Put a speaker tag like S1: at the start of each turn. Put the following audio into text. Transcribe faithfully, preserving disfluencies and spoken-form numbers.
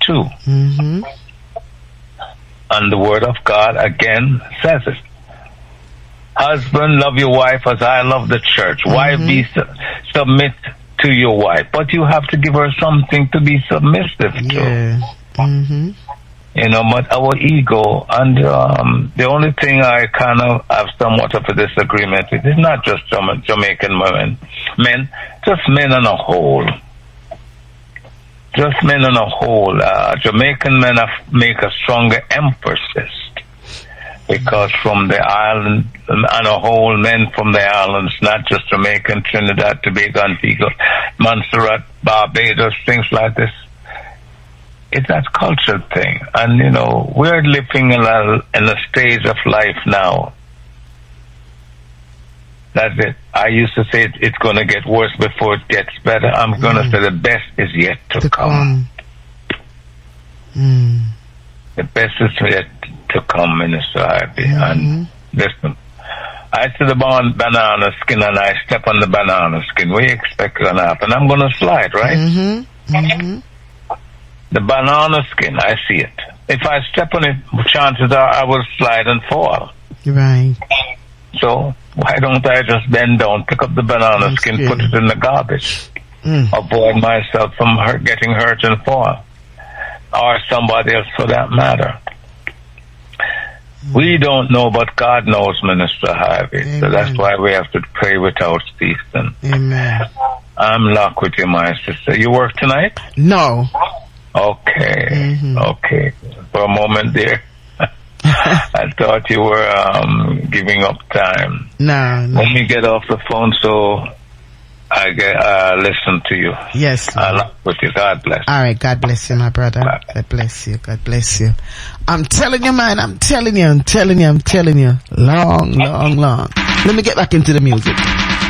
S1: too.
S2: Mm-hmm.
S1: And the word of God again says it. Husband, love your wife as I love the church.
S2: Mm-hmm.
S1: Wife, be su- submit to your wife. But you have to give her something to be submissive to.
S2: Yeah. Mm-hmm.
S1: You know, but our ego, and um, the only thing I kind of have somewhat of a disagreement with is not just Jama- Jamaican women, men, just men on a whole. Just men on a whole. Uh, Jamaican men have, make a stronger emphasis because from the island, on a whole, men from the islands, not just Jamaican, Trinidad, Tobago, Antigua, Montserrat, Barbados, things like this. It's that cultural thing. And, you know, we're living in a, in a stage of life now. That's it. I used to say it, it's going to get worse before it gets better. I'm going to
S2: Mm.
S1: say the best is yet to,
S2: To
S1: come.
S2: come. Mm.
S1: The best is yet to come, Minister Harvey.
S2: Mm-hmm.
S1: And listen, I see the ban- banana skin and I step on the banana skin. What do you expect going to happen? I'm going to slide, right?
S2: Mm-hmm. Mm-hmm.
S1: The banana skin, I see it. If I step on it, chances are I will slide and fall.
S2: Right.
S1: So why don't I just bend down, pick up the banana
S2: That's
S1: skin,
S2: good.
S1: put it in the garbage,
S2: Mm.
S1: avoid myself from hurt, getting hurt and fall, or somebody else for that matter. Mm. We don't know, but God knows, Minister Harvey.
S2: Amen.
S1: So that's why we have to pray without ceasing.
S2: Amen.
S1: I'm locked with you, my sister. You work tonight?
S2: No.
S1: Okay.
S2: Mm-hmm.
S1: Okay. For a moment there, I thought you were um, giving up time.
S2: No, no.
S1: Let me get off the phone so I get uh, listen to you.
S2: Yes.
S1: I love with you. God bless.
S2: All right. God bless you, my brother.
S1: Bye.
S2: God bless you. God bless you. I'm telling you, man. I'm telling you. I'm telling you. I'm telling you. Long, long, long. Let me get back into the music.